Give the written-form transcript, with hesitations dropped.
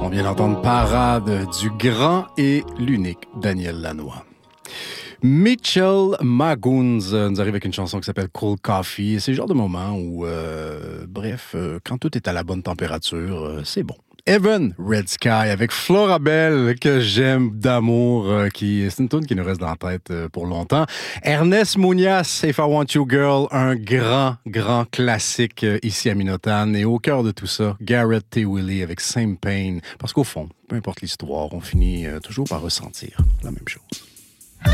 On vient d'entendre Parade du grand et l'unique Daniel Lanois. Mitchell Magoons nous arrive avec une chanson qui s'appelle Cold Coffee. C'est le genre de moment où, quand tout est à la bonne température, c'est bon. Evan Red Sky avec Florabelle que j'aime d'amour, c'est une tune qui nous reste dans la tête pour longtemps. Ernest Muñoz, If I Want You Girl, un grand classique ici à Minotan. Et au cœur de tout ça, Garrett T. Willie avec Same Pain. Parce qu'au fond, peu importe l'histoire, on finit toujours par ressentir la même chose.